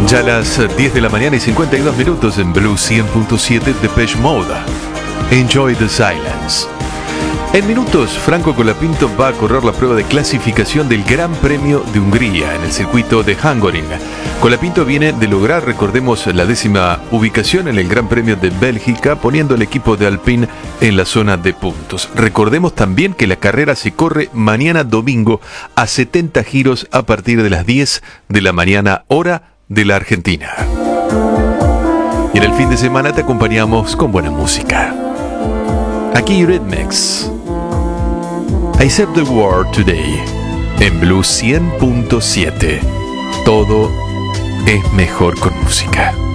Ya a las 10 de la mañana y 52 minutos en Blue 100.7 Depeche Mode. Enjoy the silence. En minutos, Franco Colapinto va a correr la prueba de clasificación del Gran Premio de Hungría en el circuito de Hungaroring. Colapinto viene de lograr, recordemos, la 10ª ubicación en el Gran Premio de Bélgica, poniendo al equipo de Alpine en la zona de puntos. Recordemos también que la carrera se corre mañana domingo a 70 giros a partir de las 10 de la mañana, hora de la Argentina. Y en el fin de semana te acompañamos con buena música. Aquí Eurythmics, I Save the World Today, en Blue 100.7. Todo es mejor con música.